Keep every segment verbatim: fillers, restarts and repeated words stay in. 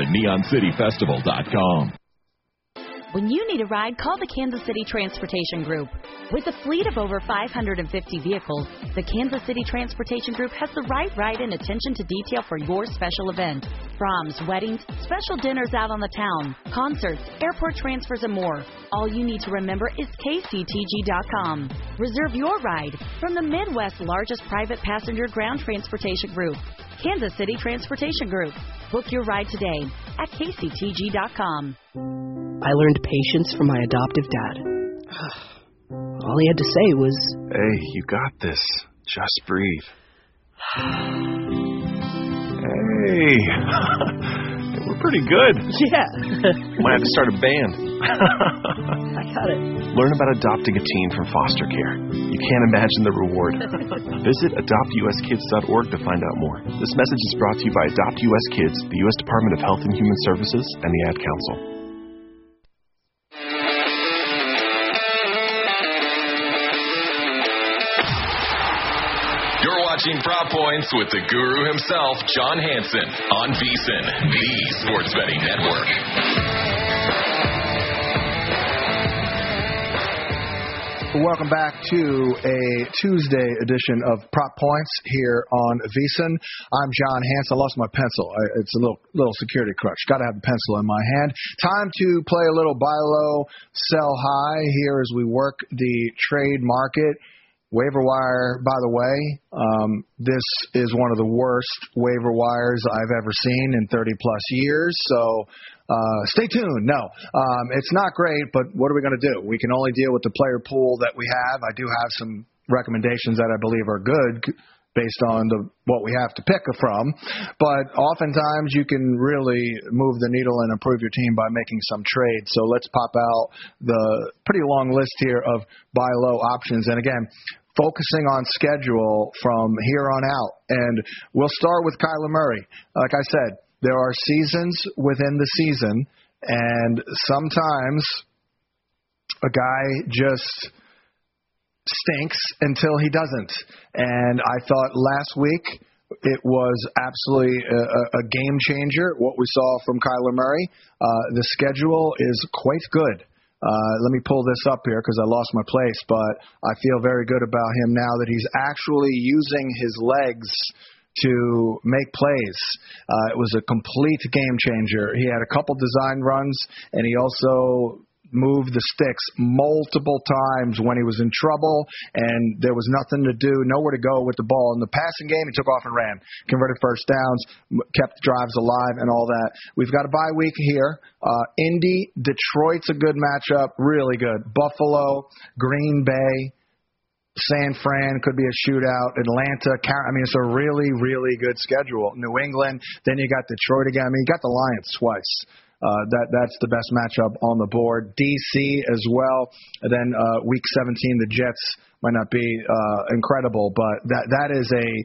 at neon city festival dot com. When you need a ride, call the Kansas City Transportation Group. With a fleet of over five hundred fifty vehicles, the Kansas City Transportation Group has the right ride and attention to detail for your special event. Proms, weddings, special dinners out on the town, concerts, airport transfers, and more. All you need to remember is K C T G dot com. Reserve your ride from the Midwest's largest private passenger ground transportation group, Kansas City Transportation Group. Book your ride today at K C T G dot com. I learned patience from my adoptive dad. All he had to say was, "Hey, you got this. Just breathe." Hey, we're pretty good. Yeah. Might have to start a band. I got it. Learn about adopting a teen from foster care. You can't imagine the reward. Visit adopt u s kids dot org to find out more. This message is brought to you by Adopt U S Kids, the U S Department of Health and Human Services, and the Ad Council. You're watching Prop Points with the guru himself, John Hansen, on VSiN, the Sports Betting Network. Welcome back to a Tuesday edition of Prop Points here on VSiN. I'm John Hansen. I lost my pencil. I, it's a little little security crutch. Got to have a pencil in my hand. Time to play a little buy low, sell high here as we work the trade market. Waiver wire, by the way, um, this is one of the worst waiver wires I've ever seen in thirty-plus years, so uh, stay tuned. No, um, it's not great, but what are we going to do? We can only deal with the player pool that we have. I do have some recommendations that I believe are good based on the what we have to pick from, but oftentimes you can really move the needle and improve your team by making some trades. So let's pop out the pretty long list here of buy low options. And again, focusing on schedule from here on out. And we'll start with Kyler Murray. Like I said, there are seasons within the season, and sometimes a guy just stinks until he doesn't. And I thought last week it was absolutely a, a game changer, what we saw from Kyler Murray. Uh, the schedule is quite good. Uh, let me pull this up here because I lost my place, but I feel very good about him now that he's actually using his legs to make plays. Uh, it was a complete game changer. He had a couple design runs, and he also moved the sticks multiple times when he was in trouble, and there was nothing to do, nowhere to go with the ball. In the passing game, he took off and ran, converted first downs, kept drives alive, and all that. We've got a bye week here. Uh, Indy, Detroit's a good matchup, really good. Buffalo, Green Bay, San Fran could be a shootout. Atlanta, I mean, it's a really, really good schedule. New England, then you got Detroit again. I mean, you got the Lions twice. Uh, that that's the best matchup on the board. D C as well. And then uh, week seventeen, the Jets might not be uh, incredible, but that that is a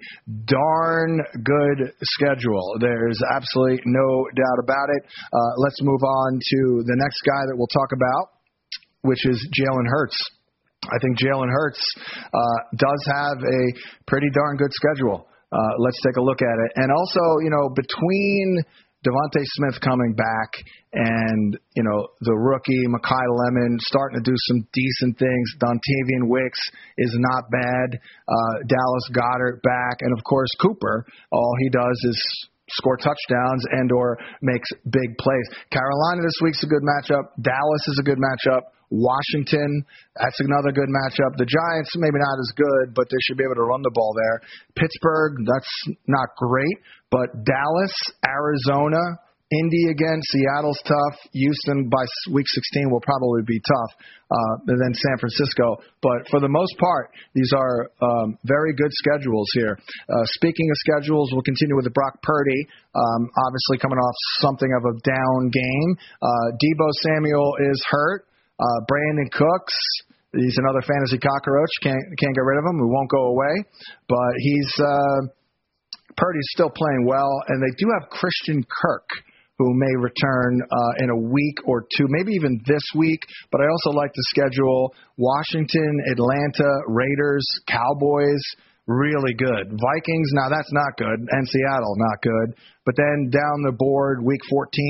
darn good schedule. There's absolutely no doubt about it. Uh, let's move on to the next guy that we'll talk about, which is Jalen Hurts. I think Jalen Hurts uh, does have a pretty darn good schedule. Uh, let's take a look at it. And also, you know, between Devontae Smith coming back and, you know, the rookie, Mekhi Lemon, starting to do some decent things. Dontavian Wicks is not bad. Uh, Dallas Goedert back. And, of course, Cooper, all he does is score touchdowns and or makes big plays. Carolina this week's a good matchup. Dallas is a good matchup. Washington, that's another good matchup. The Giants, maybe not as good, but they should be able to run the ball there. Pittsburgh, that's not great, but Dallas, Arizona, Indy again, Seattle's tough. Houston by week sixteen will probably be tough, uh, and then San Francisco. But for the most part, these are um, very good schedules here. Uh, speaking of schedules, we'll continue with the Brock Purdy, um, obviously coming off something of a down game. Uh, Deebo Samuel is hurt. Uh, Brandon Cooks, he's another fantasy cockroach. Can't can't get rid of him. He won't go away. But he's uh, Purdy's still playing well, and they do have Christian Kirk, who may return uh, in a week or two, maybe even this week. But I also like the schedule: Washington, Atlanta, Raiders, Cowboys. Really good. Vikings, now that's not good. And Seattle, not good. But then down the board, week fourteen.